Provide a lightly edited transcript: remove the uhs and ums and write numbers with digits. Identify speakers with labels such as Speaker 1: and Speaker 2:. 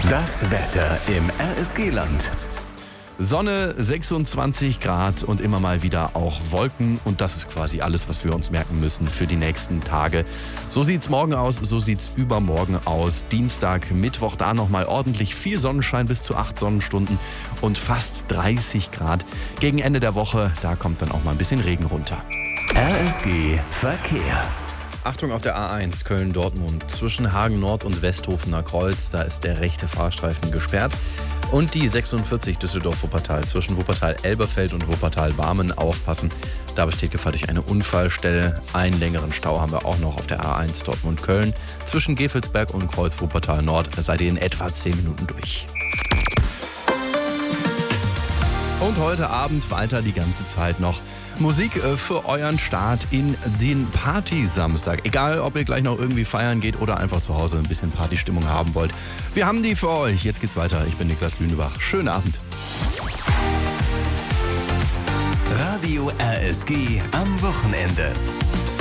Speaker 1: Das Wetter im RSG-Land.
Speaker 2: Sonne, 26 Grad und immer mal wieder auch Wolken. Und das ist quasi alles, was wir uns merken müssen für die nächsten Tage. So sieht's morgen aus, so sieht's übermorgen aus. Dienstag, Mittwoch, da nochmal ordentlich viel Sonnenschein, bis zu 8 Sonnenstunden und fast 30 Grad. Gegen Ende der Woche, da kommt dann auch mal ein bisschen Regen runter.
Speaker 1: RSG Verkehr.
Speaker 2: Achtung auf der A1 Köln-Dortmund. Zwischen Hagen Nord und Westhofener Kreuz, da ist der rechte Fahrstreifen gesperrt. Und die 46 Düsseldorf-Wuppertal zwischen Wuppertal-Elberfeld und Wuppertal-Barmen aufpassen. Da besteht Gefahr durch eine Unfallstelle. Einen längeren Stau haben wir auch noch auf der A1 Dortmund-Köln. Zwischen Gevelsberg und Kreuz Wuppertal-Nord seid ihr in etwa 10 Minuten durch. Und heute Abend weiter die ganze Zeit noch Musik für euren Start in den Party-Samstag. Egal, ob ihr gleich noch irgendwie feiern geht oder einfach zu Hause ein bisschen Partystimmung haben wollt. Wir haben die für euch. Jetzt geht's weiter. Ich bin Niklas Lünebach. Schönen Abend.
Speaker 1: Radio RSG am Wochenende.